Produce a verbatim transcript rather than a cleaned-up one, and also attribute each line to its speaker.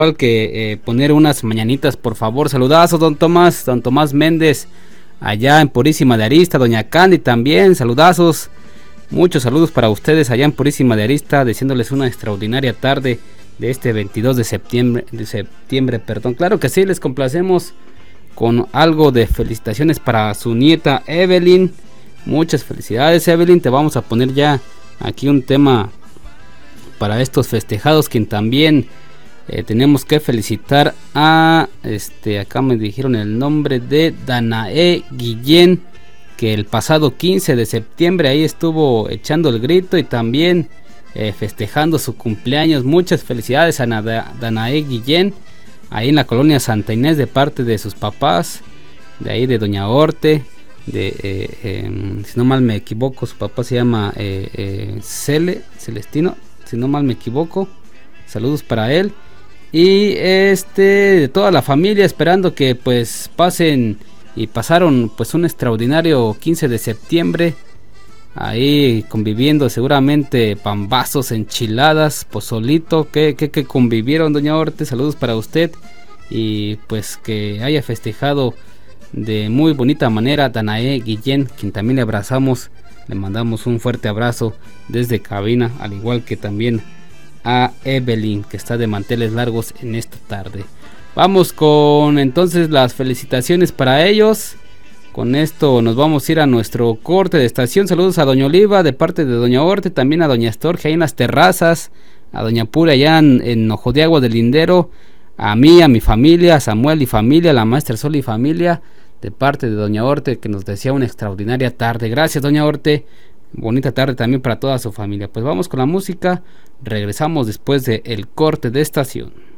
Speaker 1: igual que eh, poner unas mañanitas, por favor. Saludazos, don Tomás, don Tomás Méndez, allá en Purísima de Arista, doña Candy también, saludazos. Muchos saludos para ustedes allá en Purísima de Arista, deseándoles una extraordinaria tarde de este veintidós de septiembre, de septiembre, perdón. Claro que sí, les complacemos con algo de felicitaciones para su nieta Evelyn. Muchas felicidades, Evelyn. Te vamos a poner ya aquí un tema para estos festejados, quien también eh, tenemos que felicitar a este, acá me dijeron el nombre de Danae Guillén, que el pasado quince de septiembre ahí estuvo echando el grito y también eh, festejando su cumpleaños. Muchas felicidades a Danae Guillén, ahí en la colonia Santa Inés, de parte de sus papás, de ahí de doña Orte, de eh, eh, si no mal me equivoco, su papá se llama eh, eh, Cele, Celestino, si no mal me equivoco. Saludos para él y este de toda la familia, esperando que pues pasen y pasaron pues un extraordinario quince de septiembre, ahí conviviendo seguramente pambazos, enchiladas, pozolito, que, que, que convivieron, doña Orte. Saludos para usted y pues que haya festejado de muy bonita manera Danae Guillén, quien también le abrazamos, le mandamos un fuerte abrazo desde cabina, al igual que también a Evelyn, que está de manteles largos en esta tarde. Vamos con entonces las felicitaciones para ellos. Con esto nos vamos a ir a nuestro corte de estación. Saludos a doña Oliva de parte de doña Orte, también a doña Estorge ahí en las terrazas, a doña Pura allá en, en Ojo de Agua del Lindero, a mí, a mi familia, a Samuel y familia, a la maestra Sol y familia, de parte de doña Orte, que nos desea una extraordinaria tarde. Gracias, doña Orte. Bonita tarde también para toda su familia. Pues vamos con la música. Regresamos después del corte de estación.